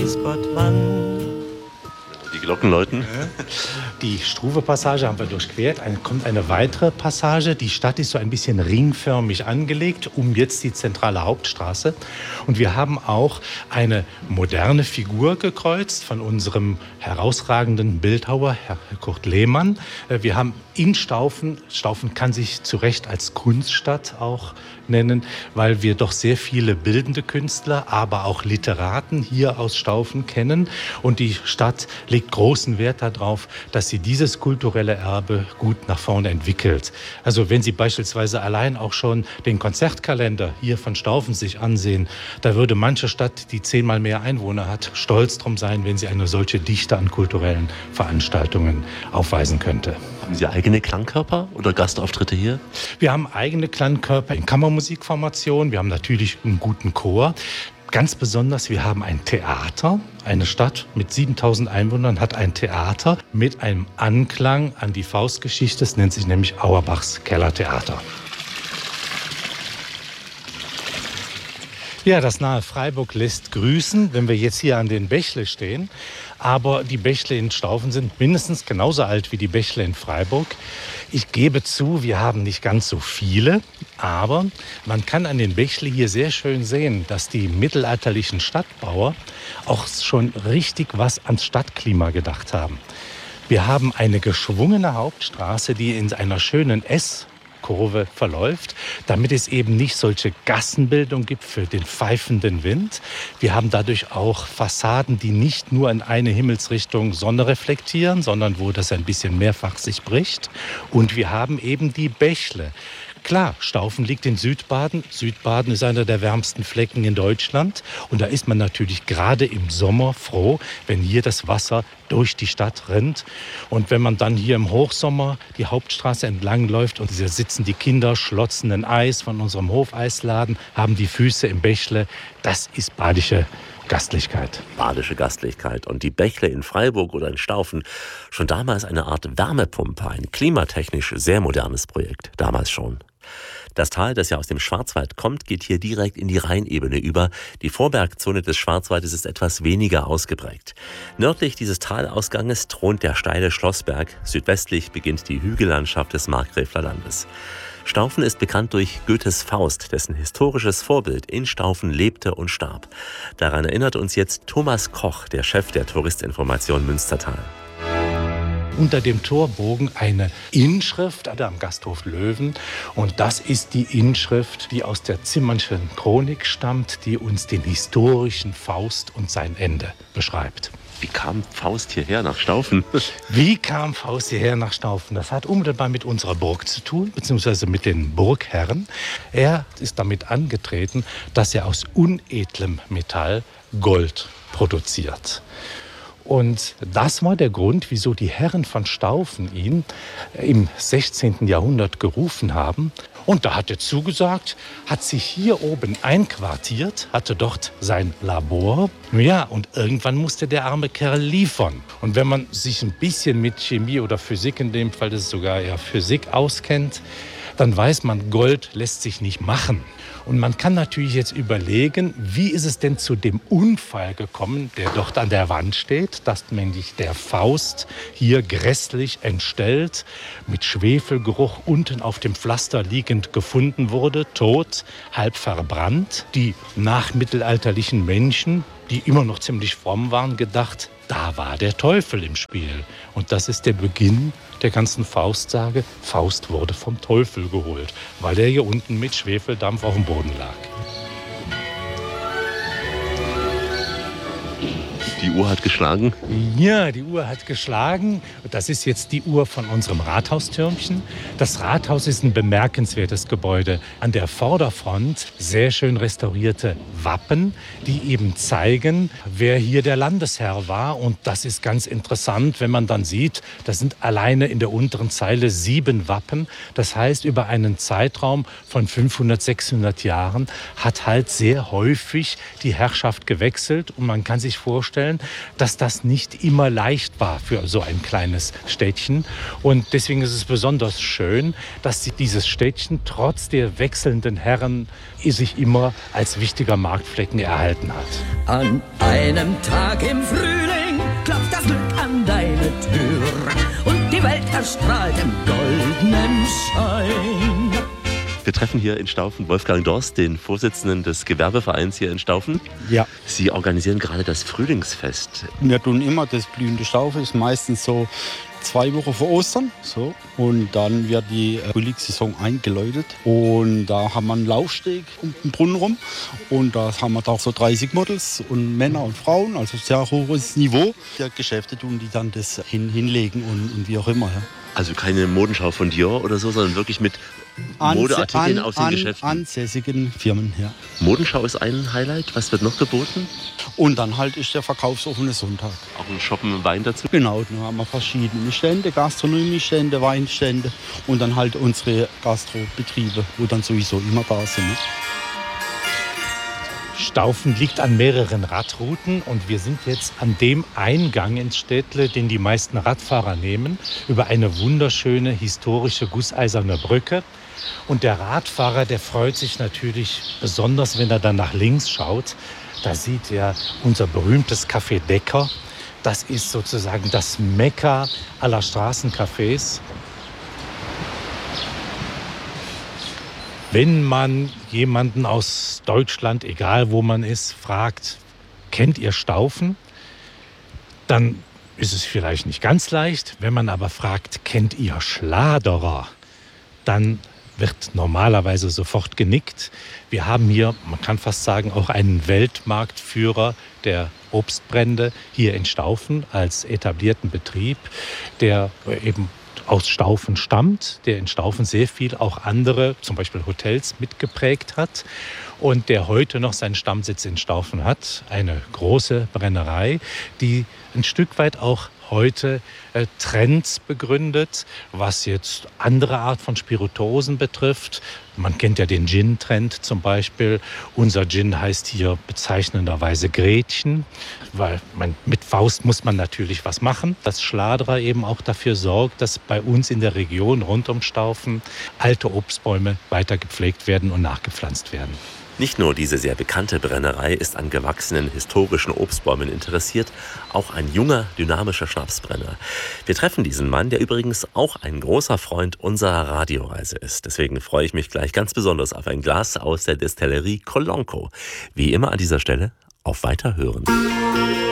Transportmann. Die Glocken läuten. Die Struve-Passage haben wir durchquert. Kommt eine weitere Passage. Die Stadt ist so ein bisschen ringförmig angelegt, um jetzt die zentrale Hauptstraße. Und wir haben auch eine moderne Figur gekreuzt von unserem herausragenden Bildhauer, Herr Kurt Lehmann. Wir haben in Staufen kann sich zu Recht als Kunststadt auch nennen, weil wir doch sehr viele bildende Künstler, aber auch Literaten hier aus Staufen kennen. Und die Stadt legt großen Wert darauf, dass sie dieses kulturelle Erbe gut nach vorne entwickelt. Also wenn Sie beispielsweise allein auch schon den Konzertkalender hier von Staufen sich ansehen, da würde manche Stadt, die 10-mal mehr Einwohner hat, stolz drum sein, wenn sie eine solche Dichte an kulturellen Veranstaltungen aufweisen könnte. Haben Sie eigene Klangkörper oder Gastauftritte hier? Wir haben eigene Klangkörper in Kammermusikformation. Wir haben natürlich einen guten Chor. Ganz besonders, wir haben ein Theater. Eine Stadt mit 7000 Einwohnern hat ein Theater mit einem Anklang an die Faustgeschichte. Es nennt sich nämlich Auerbachs Kellertheater. Ja, das nahe Freiburg lässt grüßen, wenn wir jetzt hier an den Bächle stehen. Aber die Bächle in Staufen sind mindestens genauso alt wie die Bächle in Freiburg. Ich gebe zu, wir haben nicht ganz so viele, aber man kann an den Bächle hier sehr schön sehen, dass die mittelalterlichen Stadtbauer auch schon richtig was ans Stadtklima gedacht haben. Wir haben eine geschwungene Hauptstraße, die in einer schönen S-Kurve verläuft, damit es eben nicht solche Gassenbildung gibt für den pfeifenden Wind. Wir haben dadurch auch Fassaden, die nicht nur in eine Himmelsrichtung Sonne reflektieren, sondern wo das ein bisschen mehrfach sich bricht. Und wir haben eben die Bächle. Klar, Staufen liegt in Südbaden. Südbaden ist einer der wärmsten Flecken in Deutschland. Und da ist man natürlich gerade im Sommer froh, wenn hier das Wasser durch die Stadt rinnt. Und wenn man dann hier im Hochsommer die Hauptstraße entlang läuft und hier sitzen die Kinder, schlotzen ein Eis von unserem Hofeisladen, haben die Füße im Bächle, das ist badische Gastlichkeit. Badische Gastlichkeit. Und die Bächle in Freiburg oder in Staufen, schon damals eine Art Wärmepumpe, ein klimatechnisch sehr modernes Projekt, damals schon. Das Tal, das ja aus dem Schwarzwald kommt, geht hier direkt in die Rheinebene über. Die Vorbergzone des Schwarzwaldes ist etwas weniger ausgeprägt. Nördlich dieses Talausganges thront der steile Schlossberg. Südwestlich beginnt die Hügellandschaft des Markgräfler Landes. Staufen ist bekannt durch Goethes Faust, dessen historisches Vorbild in Staufen lebte und starb. Daran erinnert uns jetzt Thomas Koch, der Chef der Touristinformation Münstertal. Unter dem Torbogen eine Inschrift am Gasthof Löwen. Und das ist die Inschrift, die aus der Zimmernschen Chronik stammt, die uns den historischen Faust und sein Ende beschreibt. Wie kam Faust hierher nach Staufen? Wie kam Faust hierher nach Staufen? Das hat unmittelbar mit unserer Burg zu tun, beziehungsweise mit den Burgherren. Er ist damit angetreten, dass er aus unedlem Metall Gold produziert. Und das war der Grund, wieso die Herren von Staufen ihn im 16. Jahrhundert gerufen haben. Und da hat er zugesagt, hat sich hier oben einquartiert, hatte dort sein Labor. Ja, und irgendwann musste der arme Kerl liefern. Und wenn man sich ein bisschen mit Chemie oder Physik, in dem Fall ist es sogar eher Physik, auskennt, dann weiß man, Gold lässt sich nicht machen. Und man kann natürlich jetzt überlegen, wie ist es denn zu dem Unfall gekommen, der dort an der Wand steht, dass nämlich der Faust hier grässlich entstellt, mit Schwefelgeruch unten auf dem Pflaster liegend gefunden wurde, tot, halb verbrannt. Die nachmittelalterlichen Menschen, die immer noch ziemlich fromm waren, gedacht, da war der Teufel im Spiel. Und das ist der Beginn der ganzen Faustsage. Faust wurde vom Teufel geholt, weil er hier unten mit Schwefeldampf auf dem Boden lag. Die Uhr hat geschlagen? Ja, die Uhr hat geschlagen. Das ist jetzt die Uhr von unserem Rathaustürmchen. Das Rathaus ist ein bemerkenswertes Gebäude. An der Vorderfront sehr schön restaurierte Wappen, die eben zeigen, wer hier der Landesherr war. Und das ist ganz interessant, wenn man dann sieht, das sind alleine in der unteren Zeile 7 Wappen. Das heißt, über einen Zeitraum von 500, 600 Jahren hat halt sehr häufig die Herrschaft gewechselt. Und man kann sich vorstellen, vorstellen, dass das nicht immer leicht war für so ein kleines Städtchen. Und deswegen ist es besonders schön, dass dieses Städtchen trotz der wechselnden Herren sich immer als wichtiger Marktflecken erhalten hat. An einem Tag im Frühling klopft das Glück an deine Tür und die Welt erstrahlt im goldenen Schein. Wir treffen hier in Staufen Wolfgang Dorst, den Vorsitzenden des Gewerbevereins hier in Staufen. Ja. Sie organisieren gerade das Frühlingsfest. Wir tun immer das blühende Staufe, ist meistens so 2 Wochen vor Ostern. So. Und dann wird die Frühlingssaison eingeläutet. Und da haben wir einen Laufsteg um den Brunnen rum. Und da haben wir da so 30 Models und Männer und Frauen, also sehr hohes Niveau. Die Geschäfte tun die dann das hinlegen und wie auch immer. Ja. Also keine Modenschau von Dior oder so, sondern wirklich mit Modeartikeln aus den Geschäften. Ansässigen Firmen, ja. Modenschau ist ein Highlight. Was wird noch geboten? Und dann halt ist der verkaufsoffene Sonntag. Auch ein Shoppen Wein dazu? Genau, dann haben wir verschiedene Stände, Gastronomiestände, Weinstände und dann halt unsere Gastrobetriebe, wo dann sowieso immer da sind. Ne? Staufen liegt an mehreren Radrouten und wir sind jetzt an dem Eingang ins Städtle, den die meisten Radfahrer nehmen, über eine wunderschöne historische gusseiserne Brücke. Und der Radfahrer, der freut sich natürlich besonders, wenn er dann nach links schaut. Da sieht er unser berühmtes Café Decker. Das ist sozusagen das Mekka aller Straßencafés. Wenn man jemanden aus Deutschland, egal wo man ist, fragt, kennt ihr Staufen? Dann ist es vielleicht nicht ganz leicht. Wenn man aber fragt, kennt ihr Schladerer? Dann wird normalerweise sofort genickt. Wir haben hier, man kann fast sagen, auch einen Weltmarktführer der Obstbrände hier in Staufen als etablierten Betrieb, der eben aus Staufen stammt, der in Staufen sehr viel auch andere, zum Beispiel Hotels, mitgeprägt hat und der heute noch seinen Stammsitz in Staufen hat. Eine große Brennerei, die ein Stück weit auch heute Trends begründet, was jetzt andere Art von Spirituosen betrifft. Man kennt ja den Gin-Trend zum Beispiel. Unser Gin heißt hier bezeichnenderweise Gretchen, weil mit Faust muss man natürlich was machen. Dass Schladerer eben auch dafür sorgt, dass bei uns in der Region rund um Staufen alte Obstbäume weiter gepflegt werden und nachgepflanzt werden. Nicht nur diese sehr bekannte Brennerei ist an gewachsenen historischen Obstbäumen interessiert, auch ein junger, dynamischer Schnapsbrenner. Wir treffen diesen Mann, der übrigens auch ein großer Freund unserer Radioreise ist. Deswegen freue ich mich gleich ganz besonders auf ein Glas aus der Destillerie Colonco. Wie immer an dieser Stelle auf Weiterhören.